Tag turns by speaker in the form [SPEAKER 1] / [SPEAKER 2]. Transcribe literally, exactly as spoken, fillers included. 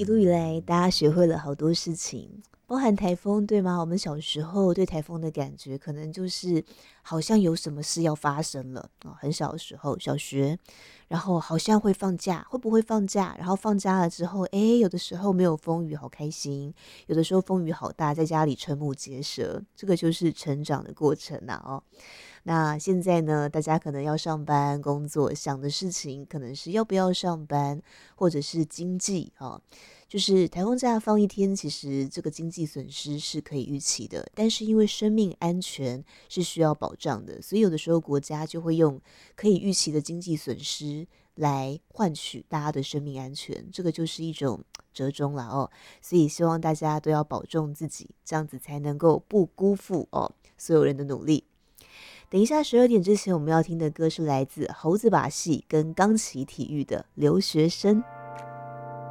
[SPEAKER 1] 一路以来，大家学会了好多事情，包含台风，对吗？我们小时候对台风的感觉，可能就是好像有什么事要发生了啊、很小的时候，小学，然后好像会放假，会不会放假？然后放假了之后，诶，有的时候没有风雨，好开心；有的时候风雨好大，在家里瞠目结舌，这个就是成长的过程呐、哦。那现在呢，大家可能要上班工作，想的事情可能是要不要上班，或者是经济啊、哦。就是台风假放一天，其实这个经济损失是可以预期的，但是因为生命安全是需要保障的，所以有的时候国家就会用可以预期的经济损失来换取大家的生命安全，这个就是一种折中了哦。所以希望大家都要保重自己，这样子才能够不辜负哦所有人的努力。等一下十二点之前，我们要听的歌是来自猴子把戏跟钢旗体育的留学生。